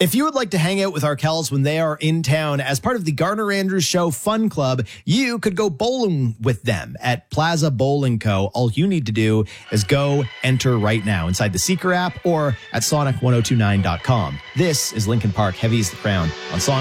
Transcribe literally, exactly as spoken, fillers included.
If you would like to hang out with our Kells when they are in town as part of the Garner Andrews Show Fun Club, you could go bowling with them at Plaza Bowling Co. All you need to do is go enter right now inside the Seeker app or at sonic ten twenty-nine dot com. This is Linkin Park, Heavy is the Crown on Sonic.